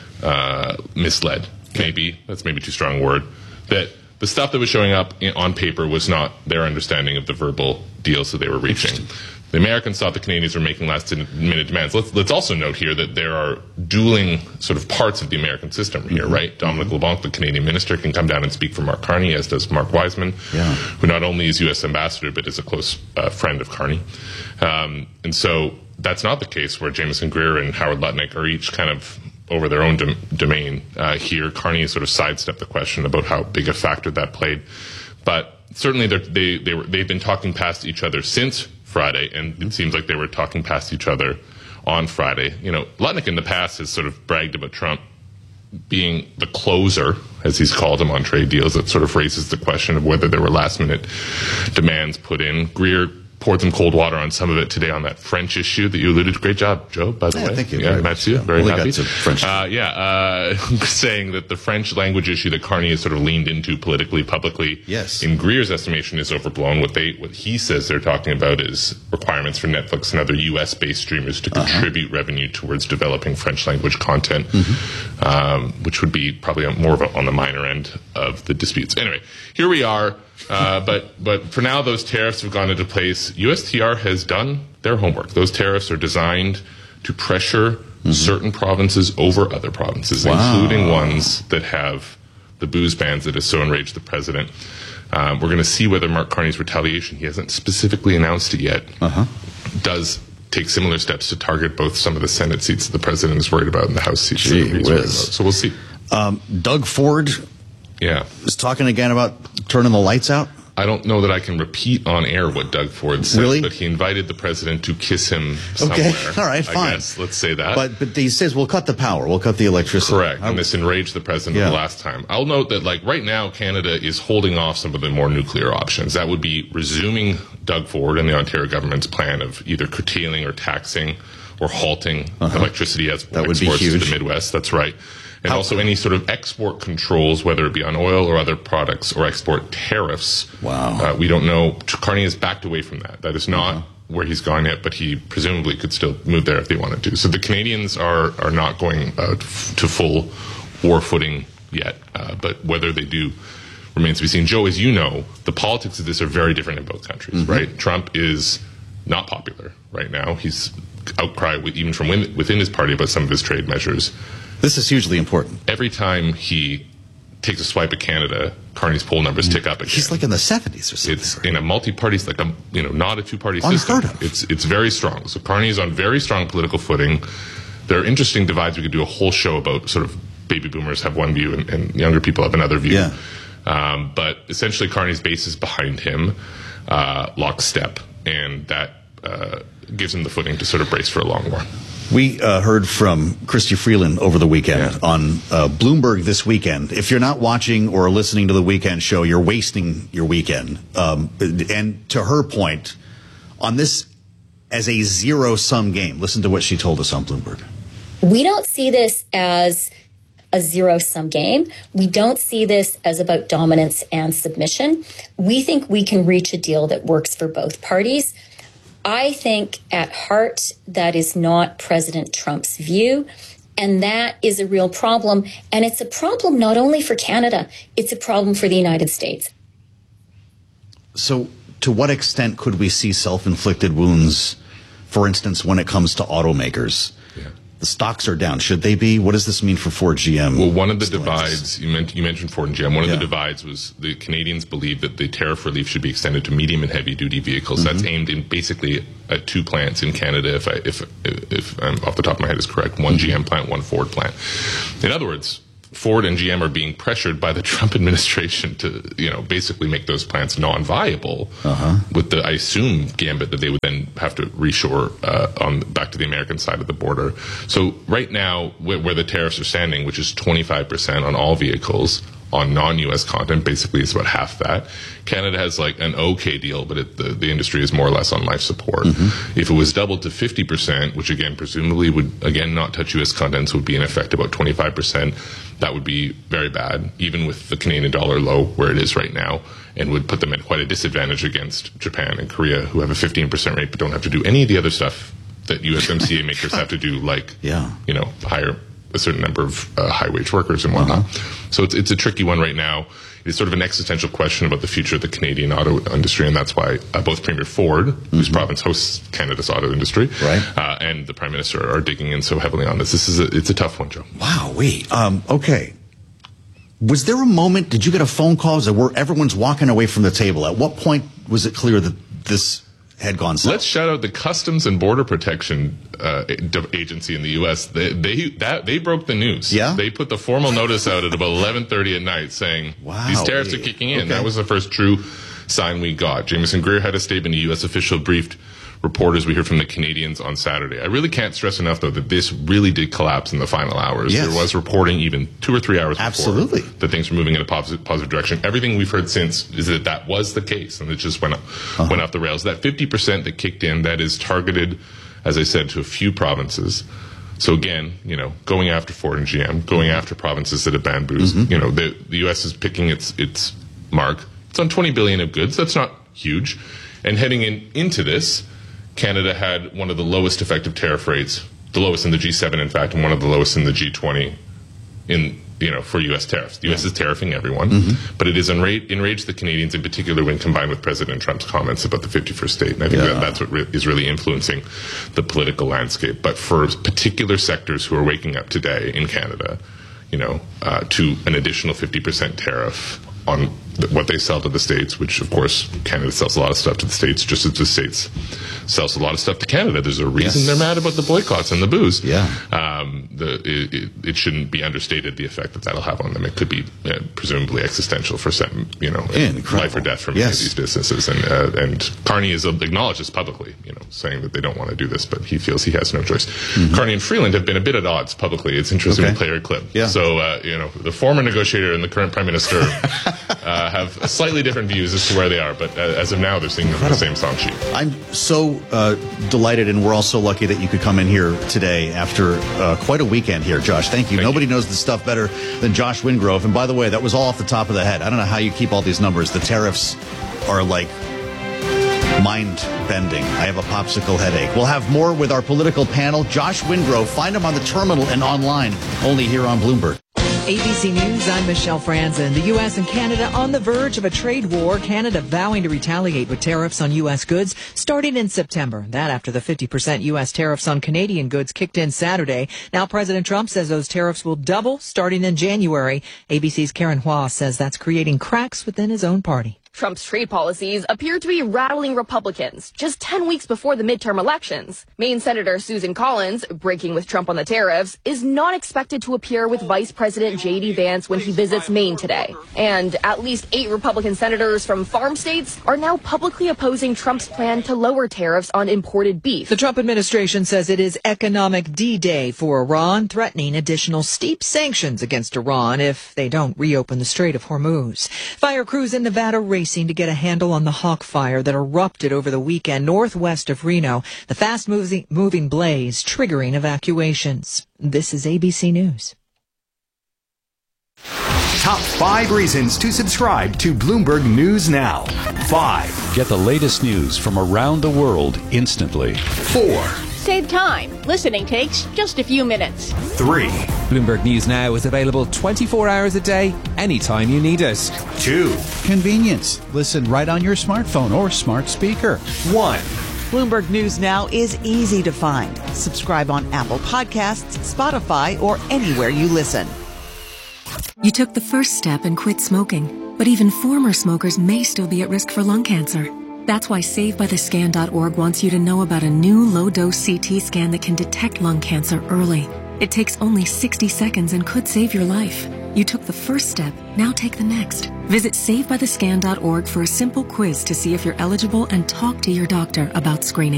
uh, misled. Okay. Maybe, that's maybe too strong a word. That the stuff that was showing up in, on paper was not their understanding of the verbal deals that they were reaching. The Americans thought the Canadians were making last-minute demands. Let's, let's also note here that there are dueling sort of parts of the American system here, mm-hmm. right? Dominic mm-hmm. LeBlanc, the Canadian minister, can come down and speak for Mark Carney, as does Mark Wiseman, yeah. who not only is U S ambassador, but is a close uh, friend of Carney. Um, and so that's not the case where Jameson Greer and Howard Lutnick are each kind of over their own dom- domain uh, here. Carney has sort of sidestepped the question about how big a factor that played. But certainly they, they were, they've been talking past each other since Friday, and it seems like they were talking past each other on Friday. You know, Lutnick in the past has sort of bragged about Trump being the closer, as he's called him, on trade deals. That sort of raises the question of whether there were last-minute demands put in. Greer poured some cold water on some of it today on that French issue that you alluded to. Great job, Joe, by the yeah, way. Thank you. Yeah, very Matthew, yeah, very happy. French. Uh, yeah, uh, saying that the French language issue that Carney has sort of leaned into politically, publicly, yes. in Greer's estimation, is overblown. What they, what he says they're talking about is requirements for Netflix and other U S-based streamers to contribute uh-huh. revenue towards developing French language content, mm-hmm. um, which would be probably more of a, on the minor end of the disputes. Anyway, here we are. Uh, but but for now, those tariffs have gone into place. U S T R has done their homework. Those tariffs are designed to pressure mm-hmm. certain provinces over other provinces, wow. including ones that have the booze bans that has so enraged the president. Um, we're going to see whether Mark Carney's retaliation, he hasn't specifically announced it yet, uh-huh. does take similar steps to target both some of the Senate seats that the president is worried about and the House seats Gee that he's worried about. whiz. So we'll see. Um, Doug Ford yeah. is talking again about turning the lights out. I don't know that I can repeat on air what Doug Ford said, really? but he invited the president to kiss him somewhere. Okay, all right, fine. I guess. Let's say that. But but he says we'll cut the power, we'll cut the electricity. Correct, and this enraged the president yeah. the last time. I'll note that, like, right now, Canada is holding off some of the more nuclear options. That would be resuming Doug Ford and the Ontario government's plan of either curtailing or taxing or halting uh-huh. electricity as that would exports be huge. to the Midwest. That's right. And How, also any sort of export controls, whether it be on oil or other products, or export tariffs. Wow. Uh, we don't know. Carney has backed away from that. That is not uh-huh. where he's gone yet, but he presumably could still move there if they wanted to. So the Canadians are, are not going uh, to full war footing yet. Uh, but whether they do remains to be seen. Joe, as you know, the politics of this are very different in both countries, mm-hmm. right? Trump is not popular right now. He's outcry even from within his party about some of his trade measures. This is hugely important. Every time he takes a swipe at Canada, Carney's poll numbers tick up again. He's like in the seventies or something. It's in a multi-party, like a, you know, not a two-party Unheard system. of. It's it's very strong. So Carney is on very strong political footing. There are interesting divides. We could do a whole show about sort of baby boomers have one view and, and younger people have another view. Yeah. Um, but essentially, Carney's base is behind him, uh, lockstep, and that uh, gives him the footing to sort of brace for a long war. We uh, heard from Chrystia Freeland over the weekend Yeah. on uh, Bloomberg This Weekend. If you're not watching or listening to the weekend show, you're wasting your weekend. Um, and to her point, on this as a zero-sum game, listen to what she told us on Bloomberg. We don't see this as a zero-sum game. We don't see this as about dominance and submission. We think we can reach a deal that works for both parties. I think at heart that is not President Trump's view, and that is a real problem. And it's a problem not only for Canada, it's a problem for the United States. So to what extent could we see self-inflicted wounds, for instance, when it comes to automakers? Yeah. The stocks are down. Should they be? What does this mean for Ford G M? Well, one of the divides, you, meant, you mentioned Ford and G M, one of Yeah. the divides was the Canadians believe that the tariff relief should be extended to medium and heavy duty vehicles. Mm-hmm. That's aimed in basically at two plants in Canada, if, I, if, if I'm off the top of my head is correct, one G M plant, one Ford plant. In other words, Ford and G M are being pressured by the Trump administration to, you know, basically make those plants non-viable Uh-huh. with the, I assume, gambit that they would then have to reshore uh, on back to the American side of the border. So right now, where, where the tariffs are standing, which is twenty-five percent on all vehicles on non-U S content, basically it's about half that. Canada has like an okay deal, but it, the, the industry is more or less on life support. Mm-hmm. If it was doubled to fifty percent, which again presumably would again not touch U S contents, would be in effect about twenty-five percent. That would be very bad, even with the Canadian dollar low where it is right now, and would put them at quite a disadvantage against Japan and Korea, who have a fifteen percent rate but don't have to do any of the other stuff that U S M C A makers have to do, like, Yeah. you know, hire a certain number of uh, high-wage workers and whatnot. Uh-huh. So it's, it's a tricky one right now. It's sort of an existential question about the future of the Canadian auto industry, and that's why uh, both Premier Ford, mm-hmm. whose province hosts Canada's auto industry, Right. uh, and the Prime Minister are digging in so heavily on this. This is a, it's a tough one, Joe. Wow, wait. Um, okay. Was there a moment, did you get a phone call where everyone's walking away from the table? At what point was it clear that this had gone south? Let's shout out the Customs and Border Protection uh, agency in the U S. They they that they broke the news. Yeah? They put the formal notice out at about eleven thirty at night saying Wow. these tariffs are kicking in. Okay. That was the first true sign we got. Jameson Greer had a statement. A U S official briefed reporters. We heard from the Canadians on Saturday. I really can't stress enough, though, that this really did collapse in the final hours. Yes. There was reporting even two or three hours before Absolutely. that things were moving in a positive, positive direction. Everything we've heard since is that that was the case, and it just went up, Uh-huh. went off the rails. That fifty percent that kicked in, that is targeted, as I said, to a few provinces. So again, you know, going after Ford and G M, going after provinces that have banned booze. Mm-hmm. You know, the, the U S is picking its its mark. It's on twenty billion of goods. That's not huge. And heading in into this, Canada had one of the lowest effective tariff rates, the lowest in the G seven, in fact, and one of the lowest in the G twenty in, you know, for U S tariffs. The U S is tariffing everyone, Mm-hmm. but it has enraged, enraged the Canadians in particular when combined with President Trump's comments about the fifty-first state. And I think Yeah. that that's what re- is really influencing the political landscape. But for particular sectors who are waking up today in Canada, you know, uh, to an additional fifty percent tariff on th- what they sell to the States, which, of course, Canada sells a lot of stuff to the States, just as the States sells a lot of stuff to Canada. There's a reason Yes. they're mad about the boycotts and the booze. Yeah. Um, the, it, it, it shouldn't be understated, the effect that that'll have on them. It could be uh, presumably existential for some, you know, Incredible. life or death for many Yes. of these businesses. And, uh, and Carney has acknowledged this publicly, you know, saying that they don't want to do this, but he feels he has no choice. Mm-hmm. Carney and Freeland have been a bit at odds publicly. It's interesting Okay. to play a clip. Yeah. So, uh, you know, the former negotiator and the current prime minister uh, have slightly different views as to where they are, but uh, as of now, they're singing the same song sheet. I'm so uh, delighted, and we're all so lucky that you could come in here today after uh, quite a weekend here, Josh. Thank you. Thank Nobody you. knows this stuff better than Josh Wingrove. And by the way, that was all off the top of the head. I don't know how you keep all these numbers. The tariffs are like mind-bending. I have a popsicle headache. We'll have more with our political panel. Josh Wingrove. Find him on the terminal and online, only here on Bloomberg. A B C News, I'm Michelle Franzen. The U S and Canada on the verge of a trade war, Canada vowing to retaliate with tariffs on U S goods starting in September. That after the fifty percent U S tariffs on Canadian goods kicked in Saturday. Now President Trump says those tariffs will double starting in January. A B C's Karen Hua says that's creating cracks within his own party. Trump's trade policies appear to be rattling Republicans just ten weeks before the midterm elections. Maine Senator Susan Collins, breaking with Trump on the tariffs, is not expected to appear with Vice President J D Vance when he visits Maine today. And at least eight Republican senators from farm states are now publicly opposing Trump's plan to lower tariffs on imported beef. The Trump administration says it is economic D-Day for Iran, threatening additional steep sanctions against Iran if they don't reopen the Strait of Hormuz. Fire crews in Nevada racing to get a handle on the Hawk fire that erupted over the weekend northwest of Reno. The fast-moving blaze triggering evacuations. This is A B C News. Top five reasons to subscribe to Bloomberg News Now. Five. Get the latest news from around the world instantly. Four. Save time. Listening takes just a few minutes. Three. Bloomberg News Now is available twenty-four hours a day, anytime you need us. Two. Convenience. Listen right on your smartphone or smart speaker. One. Bloomberg News Now is easy to find. Subscribe on Apple Podcasts, Spotify, or anywhere you listen. You took the first step and quit smoking, but even former smokers may still be at risk for lung cancer. That's why Save By The Scan dot org wants you to know about a new low-dose C T scan that can detect lung cancer early. It takes only sixty seconds and could save your life. You took the first step, now take the next. Visit Save By The Scan dot org for a simple quiz to see if you're eligible and talk to your doctor about screening.